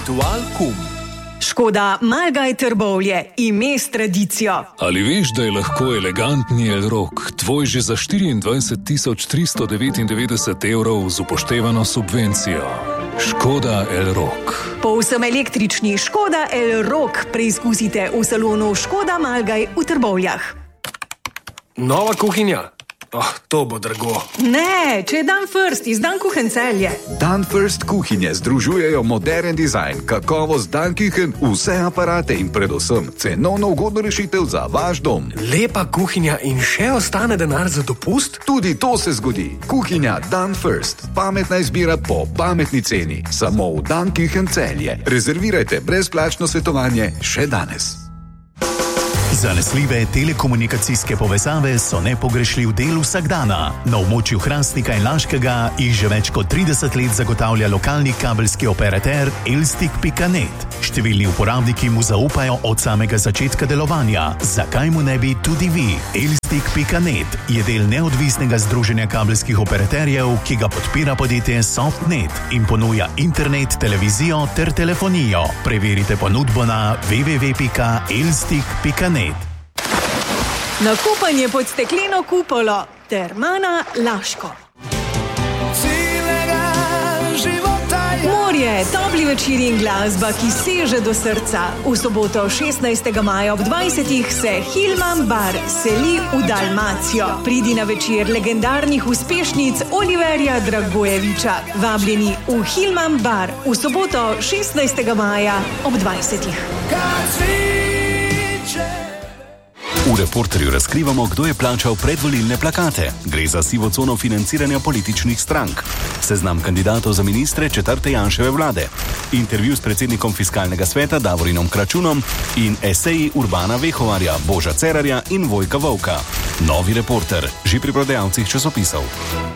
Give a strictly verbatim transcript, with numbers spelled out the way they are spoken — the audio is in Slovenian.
Ritual kum. Škoda Malgaj Trbovlje, ime s tradicijo. Ali veš, da je lahko elegantni Elrock tvoj že za štiriindvajset tisoč tristo devetindevetdeset evrov z upoštevano subvencijo? Škoda Elrock. Povsem električni Škoda Elrock preizkusite v salonu Škoda Malgaj v Trbovljah. Nova kuhinja? Oh, to bo drago. Ne, če je Dan First iz Dan Kuchen Celje. Dan First kuhinje združujejo modern dizajn, kakovost Dan Kuchen, vse aparate in predvsem cenovno ugodno rešitev za vaš dom. Lepa kuhinja in še ostane denar za dopust? Tudi to se zgodi. Kuhinja Dan First. Pametna izbira po pametni ceni. Samo v Dan Kuchen Celje. Rezervirajte brezplačno svetovanje še danes. Zanesljive telekomunikacijske povezave so nepogrešljiv del vsakdana. Na območju Hrastnika in Laškega jih že več kot trideset let zagotavlja lokalni kabelski operater Elstik pika net. Številni uporabniki mu zaupajo od samega začetka delovanja. Zakaj mu ne bi tudi vi? Elstik pika net je del neodvisnega združenja kabelskih operaterjev, ki ga podpira podjetje Softnet in ponuja internet, televizijo ter telefonijo. Preverite ponudbo na w w w pika elstik pika net. Nakupanje pod stekleno kupolo Termana Laško. Morje, topli večeri in glasba, ki seže do srca. V soboto šestnajstega maja ob dvajsetih se Hillman Bar seli v Dalmacijo. Pridi na večer legendarnih uspešnic Oliverja Dragojeviča. Vabljeni v Hillman Bar v soboto šestnajstega maja ob dvajsetih. V Reporterju razkrivamo, kdo je plačal predvolilne plakate. Gre za sivo cono financiranja političnih strank. Seznam kandidatov za ministre četrte Janševe vlade. Intervju s predsednikom Fiskalnega sveta Davorinom Kračunom in eseji Urbana Vehovarja, Boža Cerarja in Vojka Volka. Novi Reporter, že pri prodajalcih časopisov.